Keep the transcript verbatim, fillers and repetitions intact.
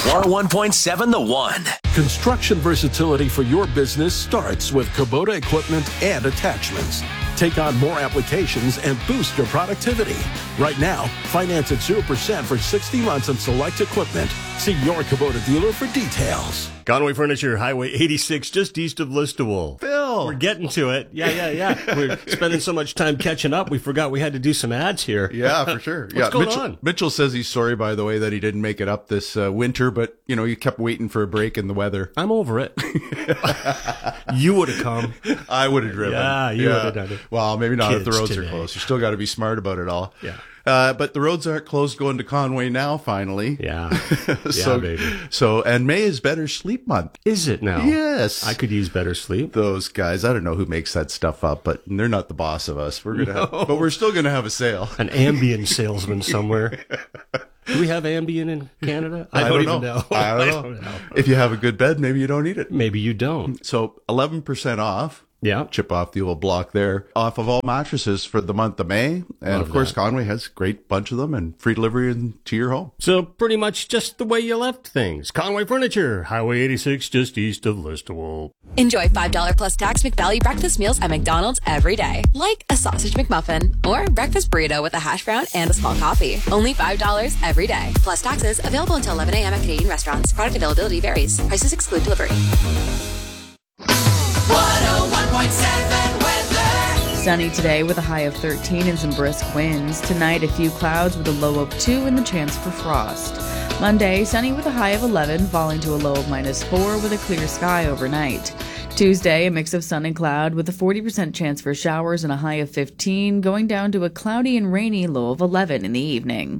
one oh one point seven The One. Construction versatility for your business starts with Kubota equipment and attachments. Take on more applications and boost your productivity. Right now, finance at zero percent for sixty months on select equipment. See your Kubota dealer for details. Conway Furniture, Highway eighty-six, just east of Listowel. Phil! We're getting to it. Yeah, yeah, yeah. We're spending so much time catching up, we forgot we had to do some ads here. Yeah, for sure. What's yeah, going Mitchell, on? Mitchell says he's sorry, by the way, that he didn't make it up this uh, winter, but, you know, you kept waiting for a break in the weather. I'm over it. You would have come. I would have driven. Yeah, you would have done it. Well, maybe not if the Kids roads today. are closed. You still got to be smart about it all. Yeah. Uh, but the roads aren't closed going to Conway now, finally. Yeah. so, Yeah, baby. So, and May is Better Sleep Month. Is it now? Yes. I could use better sleep. Those guys, I don't know who makes that stuff up, but they're not the boss of us. We're gonna, No. have, but we're still gonna have a sale. An Ambien salesman somewhere. Do we have Ambien in Canada? I, don't, even know. I don't know. If you have a good bed, maybe you don't need it. Maybe you don't. So eleven percent off. Yeah. Chip off the old block there. Off of all mattresses for the month of May. And Love of course, that. Conway has a great bunch of them and free delivery in, to your home. So pretty much just the way you left things. Conway Furniture, Highway eighty-six, just east of Listowel. Enjoy five dollars plus tax McValue breakfast meals at McDonald's every day. Like a sausage McMuffin or breakfast burrito with a hash brown and a small coffee. Only five dollars every day. Plus taxes. Available until eleven a.m. at Canadian restaurants. Product availability varies. Prices exclude delivery. one oh one point seven weather. Sunny today with a high of thirteen and some brisk winds. Tonight, a few clouds with a low of two and the chance for frost. Monday, sunny with a high of eleven, falling to a low of minus four with a clear sky overnight. Tuesday, a mix of sun and cloud with a forty percent chance for showers and a high of fifteen, going down to a cloudy and rainy low of eleven in the evening.